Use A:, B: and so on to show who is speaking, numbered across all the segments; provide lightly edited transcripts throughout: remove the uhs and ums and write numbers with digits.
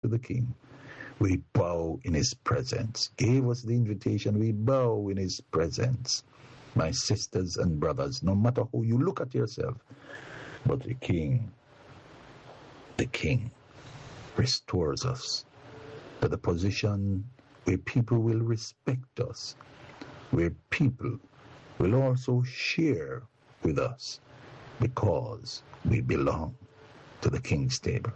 A: the King. We bow in his presence. Gave us the invitation. We bow in his presence. My sisters and brothers, no matter how you look at yourself, but the King restores us to the position where people will respect us, where people will also share with us because we belong to the King's table.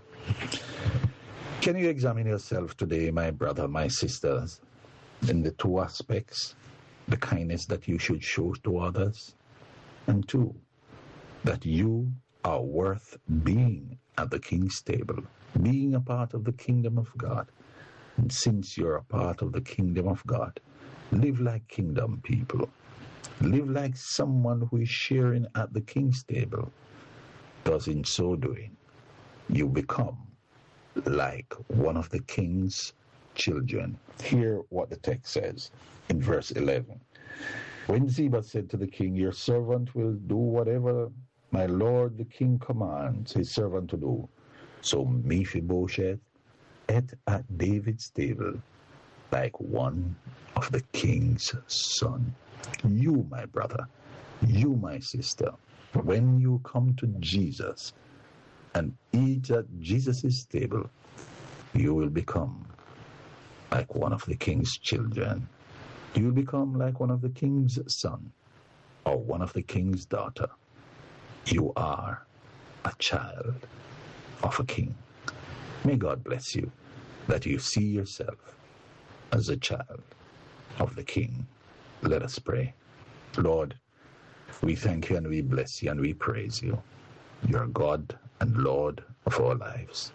A: Can you examine yourself today, my brother, my sisters, in the two aspects? The kindness that you should show to others, and two, that you are worth being at the King's table, being a part of the kingdom of God. And since you're a part of the kingdom of God, live like kingdom people. Live like someone who is sharing at the King's table. Thus, in so doing, you become like one of the King's children. Hear what the text says in verse 11. When Ziba said to the king, "Your servant will do whatever my lord the king commands his servant to do," so Mephibosheth ate at David's table like one of the king's son. You, my brother, you, my sister, when you come to Jesus and eat at Jesus' table, you will become like one of the king's children. You will become like one of the king's son or one of the king's daughter. You are a child of a king. May God bless you, that you see yourself as a child of the King. Let us pray. Lord, we thank you and we bless you and we praise you. You're God and Lord of our lives.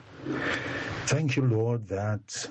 A: Thank you, Lord, that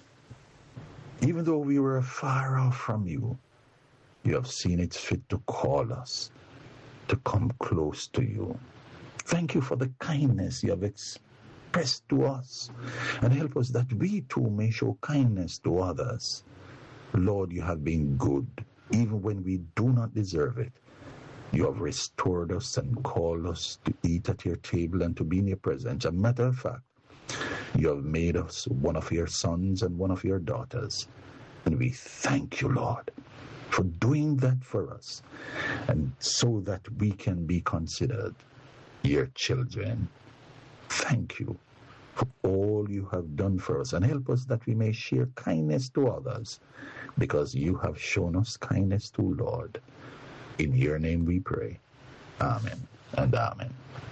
A: even though we were far off from you, you have seen it fit to call us to come close to you. Thank you for the kindness you have expressed to us, and help us that we too may show kindness to others. Lord, you have been good, even when we do not deserve it. You have restored us and called us to eat at your table and to be in your presence. As a matter of fact, you have made us one of your sons and one of your daughters. And we thank you, Lord, for doing that for us, and so that we can be considered your children. Thank you for all you have done for us, and help us that we may share kindness to others, because you have shown us kindness too, Lord. In your name we pray. Amen and amen.